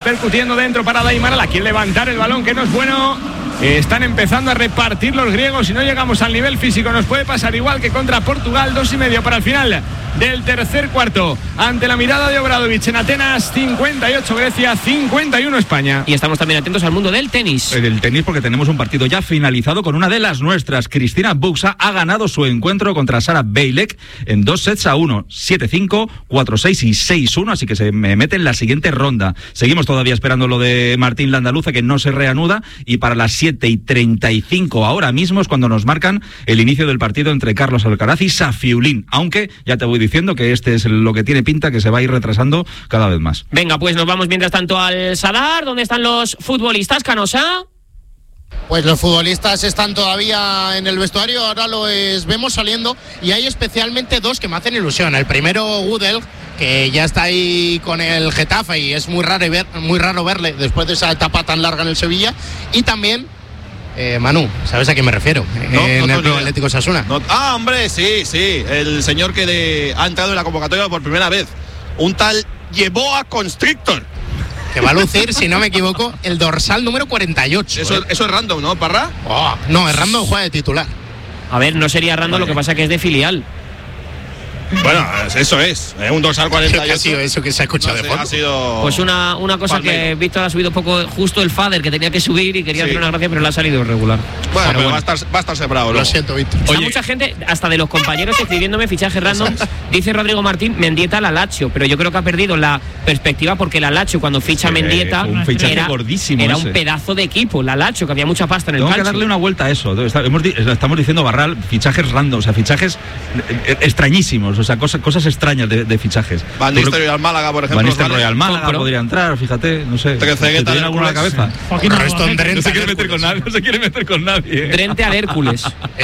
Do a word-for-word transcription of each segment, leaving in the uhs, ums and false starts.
percutiendo dentro para Daimaral. Aquí levantar el balón, que no es bueno. Están empezando a repartir los griegos. Si no llegamos al nivel físico nos puede pasar igual que contra Portugal. Dos y medio para el final del tercer cuarto. Ante la mirada de Obradovic en Atenas, cincuenta y ocho Grecia, cincuenta y uno España. Y estamos también atentos al mundo del tenis. Del tenis, porque tenemos un partido ya finalizado con una de las nuestras. Cristina Buxa ha ganado su encuentro contra Sara Bejlek en dos sets a uno, siete cinco, cuatro seis y seis uno, así que se mete en la siguiente ronda. Seguimos todavía esperando lo de Martín Landaluce, que no se reanuda, y para las siete y treinta y cinco ahora mismo es cuando nos marcan el inicio del partido entre Carlos Alcaraz y Safiullin, aunque ya te voy diciendo que este es lo que tiene pinta, que se va a ir retrasando cada vez más. Venga, pues nos vamos mientras tanto al Sadar. ¿Dónde están los futbolistas, Canosa? Pues los futbolistas están todavía en el vestuario, ahora los vemos saliendo y hay especialmente dos que me hacen ilusión. El primero, Gudel, que ya está ahí con el Getafe y es muy raro, ver, muy raro verle después de esa etapa tan larga en el Sevilla. Y también Eh, Manu, ¿sabes a quién me refiero? No, en no el Club Atlético Osasuna. No, ah, hombre, sí, sí. El señor que de, ha entrado en la convocatoria por primera vez. Un tal Yeboah Constrictor. Que va a lucir, si no me equivoco, el dorsal número cuarenta y ocho. Eso, ¿eh? eso es random, ¿no, Parra? Oh, no, es random, juega de titular. A ver, no sería random, vale. Lo que pasa que es de filial. Bueno, eso es, ¿eh? Un dorsal cuarenta y ocho. ¿Qué ha sido eso que se ha escuchado no de sé, fondo? ha sido pues una, una cosa Palmeiro. Que Víctor ha subido poco, justo el Fader, que tenía que subir y quería Sí. hacer una gracia, pero le ha salido regular. Bueno, pero pero bueno. Va, a estar, va a estar separado. Lo siento, Víctor. Oye, mucha gente, hasta de los compañeros escribiéndome fichajes random, dice Rodrigo Martín, Mendieta a la Lazio, pero yo creo que ha perdido la perspectiva porque la Lazio cuando ficha Sí, Mendieta un fichaje era, gordísimo era ese. un pedazo de equipo, la Lazio, que había mucha pasta en el Tengo calcio. que darle una vuelta a eso. Estamos, estamos diciendo, Barral, fichajes random, o sea, fichajes extrañísimos, o sea, cosas, cosas extrañas de, de fichajes. Van Nistelrooy al Málaga, por ejemplo. Van Nistelrooy al Málaga Compro. podría entrar, fíjate, no sé. Trezeguet ¿Te viene alguno a la cabeza? No se quiere meter con nadie, no se quiere meter con nadie. Frente al Hércules.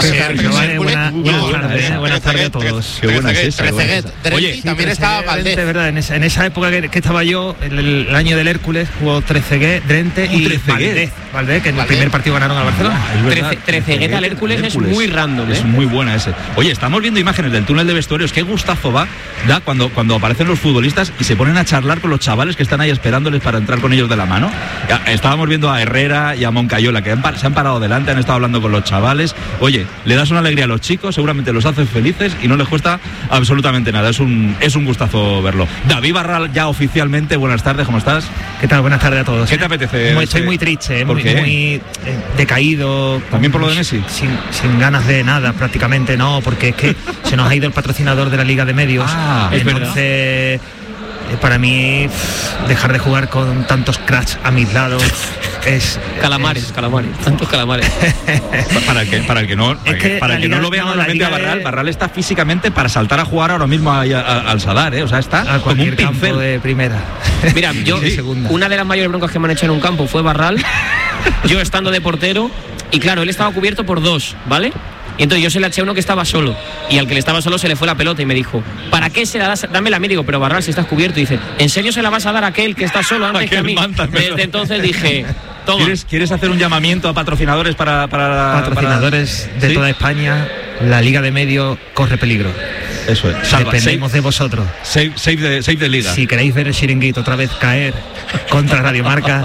Buenas tardes, buenas tardes a todos. Qué buena es esa. Trezeguet, Drenti, también estaba Valdés. De verdad, en esa, en esa época que, que estaba yo, el, el año del Hércules, jugó Trezeguet, Drente y Valdés. Valdés, que en el primer partido ganaron al Barcelona. Trece, Trezeguet al Hércules es muy random, Es ¿eh? muy buena ese. Oye, estamos viendo imágenes del túnel de vestuarios. Qué gustazo va, da cuando, cuando aparecen los futbolistas y se ponen a charlar con los chavales que están ahí esperándoles para entrar con ellos de la mano. Ya, estábamos viendo a Herrera y a Moncayola, que han, se han parado delante, han estado hablando con los chavales. Oye, le das una alegría a los chicos, seguramente los haces felices y no les cuesta absolutamente nada. Es un, es un gustazo verlo. David Barral, ya oficialmente, buenas tardes, ¿cómo estás? ¿Qué tal? Buenas tardes a todos. ¿Qué te apetece? Muy, estoy muy triste, ¿Por muy, qué? muy eh, decaído. ¿También por lo de Messi? Sin, sin ganas de nada, prácticamente no, porque es que se nos ha ido el patrocinador de la Liga de Medios. Ah, es entonces, eh, para mí, pff, dejar de jugar con tantos cracks a mis lados es... Calamares, es, calamares, tantos calamares. Para el que, para el que no, para, que que, para el que Liga, no lo vea no, normalmente la a Liga Barral, de... Barral está físicamente para saltar a jugar ahora mismo a, a, a, al Sadar, ¿eh? O sea, está a como un cualquier campo pincel de primera. Mira, yo, de segunda. una de las mayores broncas que me han hecho en un campo fue Barral, yo estando de portero, y claro, él estaba cubierto por dos, ¿vale? Y entonces yo se le eché a uno que estaba solo, y al que le estaba solo se le fue la pelota y me dijo, ¿para qué se la das? Dámela a mí. Digo, pero Barral, si estás cubierto. Y dice, ¿en serio se la vas a dar a aquel que está solo antes que a mí? Desde entonces dije, toma. ¿Quieres, ¿Quieres hacer un llamamiento a patrocinadores para... para patrocinadores para... de ¿Sí? toda España? La Liga de Medios corre peligro. Eso es. Salva, Dependemos save, de vosotros. Save, save, de, save de Liga. Si queréis ver el Chiringuito otra vez caer contra Radio Marca.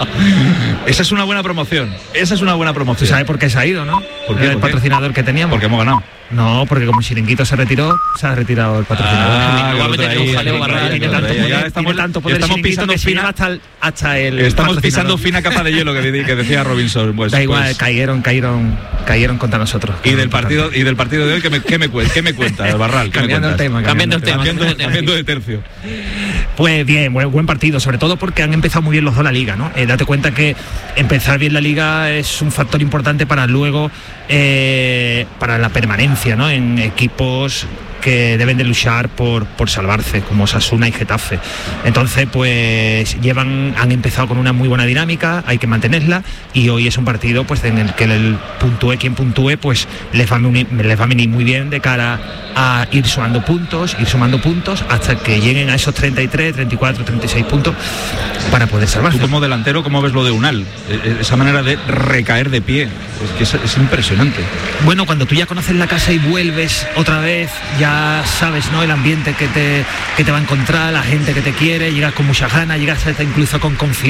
Esa es una buena promoción. Esa es una buena promoción. ¿Tú sabes por qué se ha ido, no? ¿Por qué? El ¿Por qué? patrocinador que teníamos. Porque hemos ganado. No, porque como el Chiringuito se retiró, se ha retirado el patrocinador. Ah, Igual me tenía un jaleo, Barral, tiene ya tanto ya poder, estamos, tiene tanto poder estamos el Chiringuito pisando que se fina, lleva hasta el, hasta el estamos patrocinador. pisando fina capa de hielo que, que decía Robinson. Pues, da igual, pues, cayeron, cayeron, cayeron contra nosotros. y del partido y del partido de hoy, ¿qué me, qué me, cuen- qué me cuentas, Barral? ¿Qué me Cambiando el cuentas? tema, Cambiando el tema. Cambiando, cambiando de tercio. Pues bien, buen, buen partido, sobre todo porque han empezado muy bien los dos la liga, ¿no? Eh, date cuenta que empezar bien la liga es un factor importante para luego, eh, para la permanencia, ¿no? En equipos que deben de luchar por, por salvarse, como Osasuna y Getafe. Entonces, pues llevan, han empezado con una muy buena dinámica, hay que mantenerla, y hoy es un partido pues en el que el puntúe quien puntúe, pues les va a venir, les va a venir muy bien de cara a ir sumando puntos, ir sumando puntos hasta que lleguen a esos treinta y tres, treinta y cuatro, treinta y seis puntos para poder salvarse. Tú como delantero, ¿cómo ves lo de Unal? Esa manera de recaer de pie, es que es, es impresionante. Bueno, cuando tú ya conoces la casa y vuelves otra vez, ya sabes, ¿no? El ambiente que te, que te va a encontrar, la gente que te quiere, llegas con muchas ganas, llegas hasta incluso con confianza.